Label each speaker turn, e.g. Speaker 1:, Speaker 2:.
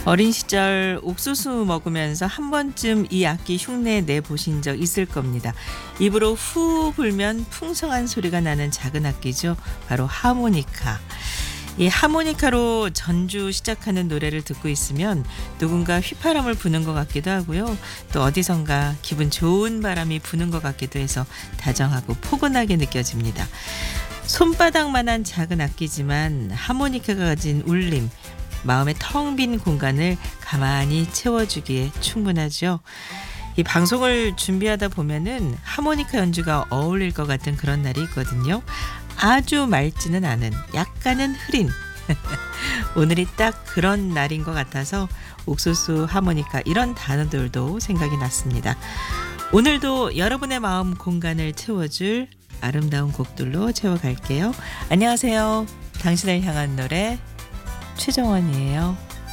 Speaker 1: 어린 시절 옥수수 먹으면서 한 번쯤 이 악기 흉내 내보신 적 있을 겁니다. 입으로 후 불면 풍성한 소리가 나는 작은 악기죠. 바로 하모니카. 이 하모니카로 전주 시작하는 노래를 듣고 있으면 누군가 휘파람을 부는 것 같기도 하고요. 또 어디선가 기분 좋은 바람이 부는 것 같기도 해서 다정하고 포근하게 느껴집니다. 손바닥만한 작은 악기지만 하모니카가 가진 울림, 마음의 텅 빈 공간을 가만히 채워주기에 충분하죠. 이 방송을 준비하다 보면은 하모니카 연주가 어울릴 것 같은 그런 날이 있거든요. 아주 맑지는 않은 약간은 흐린 오늘이 딱 그런 날인 것 같아서 옥수수, 하모니카 이런 단어들도 생각이 났습니다. 오늘도 여러분의 마음 공간을 채워줄 아름다운 곡들로 채워갈게요. 안녕하세요. 당신을 향한 노래 최정원이에요.